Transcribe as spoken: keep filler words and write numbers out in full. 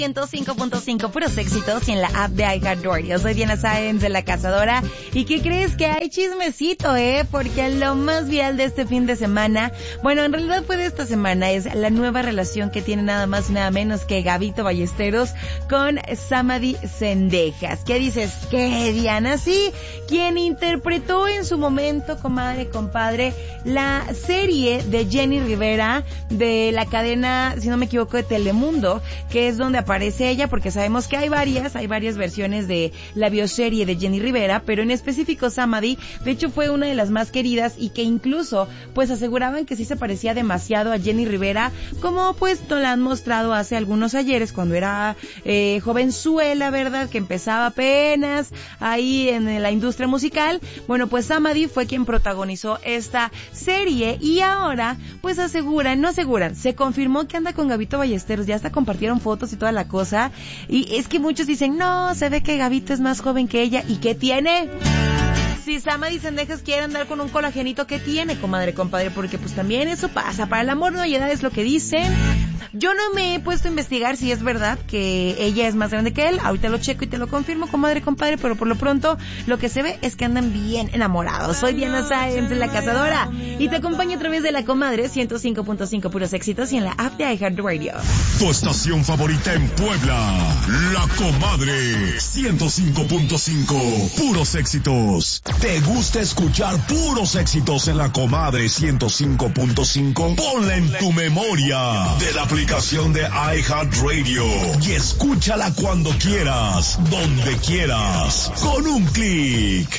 ciento cinco punto cinco, puros éxitos, y en la app de iHeartRadio. Yo soy Diana Sáenz de La Cazadora. ¿Y qué crees? Que hay chismecito, ¿eh? Porque lo más viral de este fin de semana, bueno, en realidad fue de esta semana, es la nueva relación que tiene nada más y nada menos que Gabito Ballesteros con Samadhi Zendejas. ¿Qué dices? ¿Qué, Diana? Sí, quien interpretó en su momento, comadre, compadre, la serie de Jenny Rivera de la cadena, si no me equivoco, de Telemundo, que es donde aparece ella, porque sabemos que hay varias, hay varias versiones de la bioserie de Jenny Rivera, pero en específico Samadhi, de hecho fue una de las más queridas y que incluso pues aseguraban que sí se parecía demasiado a Jenny Rivera, como pues nos la han mostrado hace algunos ayeres cuando era eh, jovenzuela, ¿verdad? Que empezaba apenas ahí en la industria musical. Bueno, pues Samadhi fue quien protagonizó esta serie y ahora pues aseguran, no aseguran, se confirmó que anda con Gabito Ballesteros, ya hasta compartieron fotos y toda la cosa, y es que muchos dicen, no, se ve que Gabito es más joven que ella, ¿y qué tiene? Si Samadhi Zendejas quiere andar con un colagenito, ¿qué tiene, comadre, compadre? Porque pues también eso pasa, para el amor no hay edad, es lo que dicen. Yo no me he puesto a investigar si es verdad que ella es más grande que él, ahorita lo checo y te lo confirmo, comadre, compadre, pero por lo pronto lo que se ve es que andan bien enamorados. Soy Diana Sáenz de La Cazadora y te acompaño a través de La Comadre ciento cinco punto cinco, puros éxitos, y en la app de iHeartRadio. Tu estación favorita en Puebla, La Comadre ciento cinco punto cinco, puros éxitos. ¿Te gusta escuchar puros éxitos en La Comadre ciento cinco punto cinco? Ponla en tu memoria de la aplicación de iHeartRadio y escúchala cuando quieras, donde quieras, con un clic.